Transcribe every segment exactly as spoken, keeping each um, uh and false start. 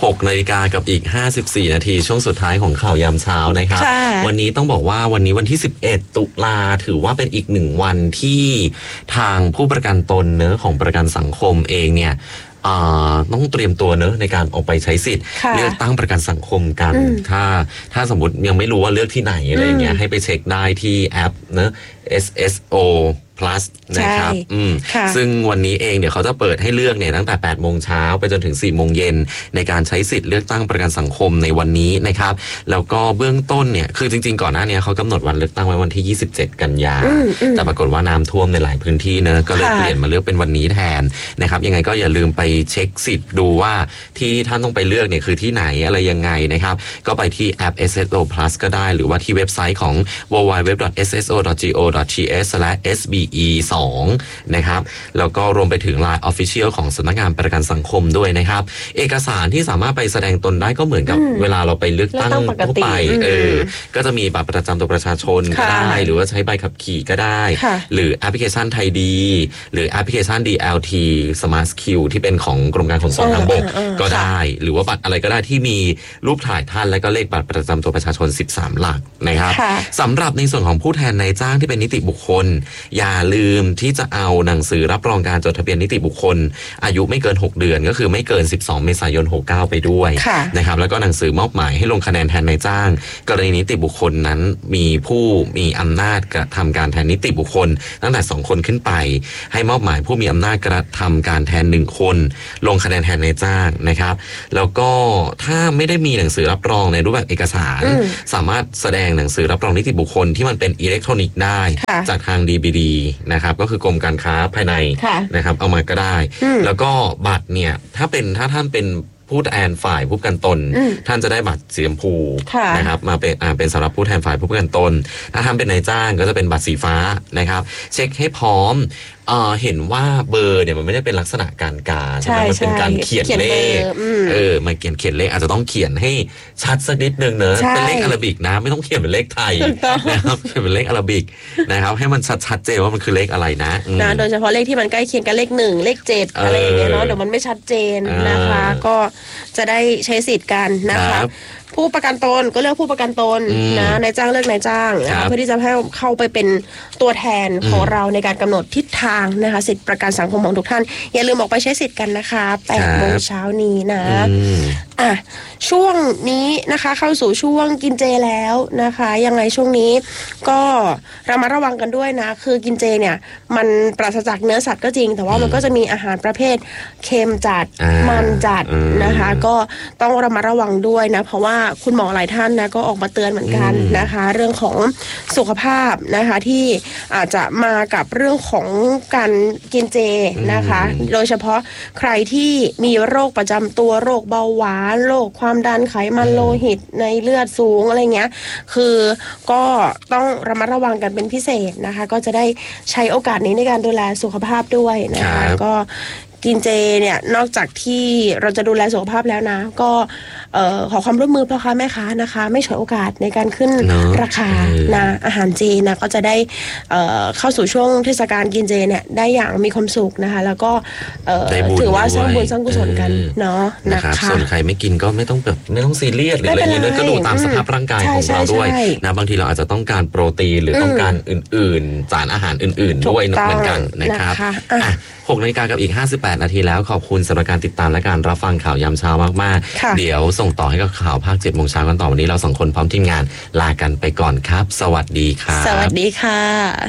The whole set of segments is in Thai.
กนาฬิกากับอีกห้าสิบสี่นาทีช่วงสุดท้ายของข่าวยามเช้านะครับวันนี้ต้องบอกว่าวันนี้วันที่สิบเอ็ดตุลาถือว่าเป็นอีกหนึ่งวันที่ทางผู้ประกันตนเนอะของประกันสังคมเองเนี่ยต้องเตรียมตัวเนอะในการออกไปใช้สิทธิ์เลือกตั้งประกันสังคมกันถ้าถ้าสมมติยังไม่รู้ว่าเลือกที่ไหนอะไรเงี้ยให้ไปเช็คได้ที่แอปเนอะ เอส เอส โอ plus นะครับซึ่งวันนี้เองเดี๋ยวเขาจะเปิดให้เลือกเนี่ยตั้งแต่แปดโมงเช้าไปจนถึงสี่โมงเย็นในการใช้สิทธิ์เลือกตั้งประกันสังคมในวันนี้นะครับแล้วก็เบื้องต้นเนี่ยคือจริงๆก่อนหน้านี้เขากำหนดวันเลือกตั้งไว้วันที่ยี่สิบเจ็ดกันยาแต่ปรากฏว่าน้ำท่วมในหลายพื้นที่เนอะก็เลยเปลี่ยนมาเลือกเป็นวันนี้แทนนะครับยังไงก็อย่าลืมไปเช็คสิทธิ์ดูว่าที่ท่านต้องไปเลือกเนี่ยคือที่ไหนอะไรยังไงนะครับก็ไปที่แอป เอส เอส โอ plus ก็ได้หรือว่าที่เว็บไซต์ของ ดับเบิลยู ดับเบิลยู ดับเบิลยู ดอท เอส เอส โอ ดอท จี โอ ดอท ที เอช สแลช เอส บี อี สอง นะครับแล้วก็รวมไปถึง ไลน์ Official ของสำนักงานประกันสังคมด้วยนะครับเอกสารที่สามารถไปแสดงตนได้ก็เหมือนกับเวลาเราไปเลือกตั้งทั่วไปเออก็จะมีบัตรประจำตัวประชาชนก็ได้หรือว่าใช้ใบขับขี่ก็ได้หรือแอปพลิเคชันไทยดีหรือแอปพลิเคชัน ดี แอล ที Smart Skill ที่เป็นของกรมการขนส่งทางบกก็ได้หรือว่าบัตรอะไรก็ได้ที่มีรูปถ่ายท่านและก็เลขบัตรประจำตัวประชาชนสิบสามหลักนะครับสำหรับในส่วนของผู้แทนนายจ้างที่เป็นนิติบุคคลอย่าลืมที่จะเอาหนังสือรับรองการจดทะเบียนนิติบุคคลอายุไม่เกินหกเดือนก็คือไม่เกินสิบสองเมษายนหกสิบเก้าไปด้วยนะครับแล้วก็หนังสือมอบหมายให้ลงคะแนนแทนนายจ้างกรณีนิติบุคคลนั้นมีผู้มีอำนาจกระทำการแทนนิติบุคคลตั้งแต่สองคนขึ้นไปให้มอบหมายผู้มีอำนาจกระทำการแทนหนึ่งคนลงคะแนนแทนนายจ้างนะครับแล้วก็ถ้าไม่ได้มีหนังสือรับรองในรูปแบบเอกสารสามารถแสดงหนังสือรับรองนิติบุคคลที่มันเป็นอิเล็กทรอนิกส์ได้จากทาง ดี บี ดี นะครับก็คือกรมการค้าภายในนะครับเอามาก็ได้แล้วก็บัตรเนี่ยถ้าเป็นถ้าท่านเป็นผู้แทนฝ่ายผู้ประกันตนท่านจะได้บัตรสีชมพูนะครับมาเป็นอ่าเป็นสำหรับผู้แทนฝ่ายผู้ประกันตนถ้าท่านเป็นนายจ้างก็จะเป็นบัตรสีฟ้านะครับเช็คให้พร้อมเอ่อเห็นว่าเบอร์เนี่ยมันไม่ได้เป็นลักษณะการกาใช่ไหมมันเป็นการเขียนเลขเออมาเขียนเขียนเลขอาจจะต้องเขียนให้ชัดสักนิดนึงเนอะเป็นเลขอาราบิกนะไม่ต้องเขียนเป็นเลขไทยนะครับเขียนเป็นเลขอาราบิกนะครับให้มันชัดชัดเจนว่ามันคือเลขอะไรนะนะโดยเฉพาะเลขที่มันใกล้เคียงกับเลขหนึ่งเลขเจ็ดอะไรอย่างเงี้ยเนาะเดี๋ยวมันไม่ชัดเจนนะคะก็จะได้ใช้สิทธิ์กันนะคะผู้ประกันตนก็เลือกผู้ประกันตนนะนายจ้างเลือกนายจ้างนะคะเพื่อที่จะให้เข้าไปเป็นตัวแทนของเราในการกำหนดทิศทางนะคะสิทธิประกันสังคมของทุกท่านอย่าลืมออกไปใช้สิทธิ์กันนะคะแปดโมงเช้านี้นะอ่ะช่วงนี้นะคะเข้าสู่ช่วงกินเจแล้วนะคะยังไงช่วงนี้ก็ระมัดระวังกันด้วยนะคือกินเจเนี่ยมันปราศจากเนื้อสัตว์ก็จริงแต่ว่ามันก็จะมีอาหารประเภทเค็มจัดมันจัดนะคะก็ต้องระมัดระวังด้วยนะเพราะว่าคุณหมอหลายท่านนะก็ออกมาเตือนเหมือนกันนะคะเรื่องของสุขภาพนะคะที่อาจจะมากับเรื่องของการกินเจนะคะโดยเฉพาะใครที่มีโรคประจำตัวโรคเบาหวานโรคความดันไขมันโลหิตในเลือดสูงอะไรเงี้ยคือก็ต้องระมัดระวังกันเป็นพิเศษนะคะก็จะได้ใช้โอกาสนี้ในการดูแลสุขภาพด้วยนะคะก็กินเจเนี่ยนอกจากที่เราจะดูแลสุขภาพแล้วนะก็เอ่อขอความร่วมมือพ่อค้าแม่ค้านะคะไม่ฉวยโอกาสในการขึ้นราคานะอาหารเจนะก็จะได้เอ่อเข้าสู่ช่วงเทศกาลกินเจเนี่ยได้อย่างมีความสุขนะคะแล้วก็เอ่อถือว่าสร้างบุญสร้างกุศลกันเนาะนะคะส่วนใครไม่กินก็ไม่ต้องแบบไม่ต้องซีเรียสหรืออะไรอย่างเงี้ยก็ดูตามสภาพร่างกายของเราด้วยนะบางทีเราอาจจะต้องการโปรตีนหรือต้องการอื่นๆสารอาหารอื่นๆด้วยเหมือนกันนะครับหกนาฬิกากับอีกห้าสิบแปดนาทีแล้วขอบคุณสำหรับการติดตามและการรับฟังข่าวยามเช้ามากๆเดี๋ยวส่งต่อให้กับข่าวภาคเจ็ดโมงเช้ากันต่อวันนี้เราสองคนพร้อมทีมงานลากันไปก่อนครับสวัสดีครับสวัสดีค่ะ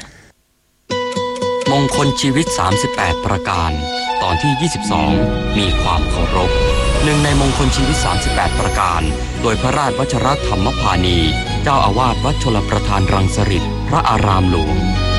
มงคลชีวิตสามสิบแปดประการตอนที่ยี่สิบสองมีความเคารพหนึ่งในมงคลชีวิตสามสิบแปดประการโดยพระราชวชรธรรมพานีเจ้าอาวาสวัดชลประทานรังสฤษพระอารามหลวง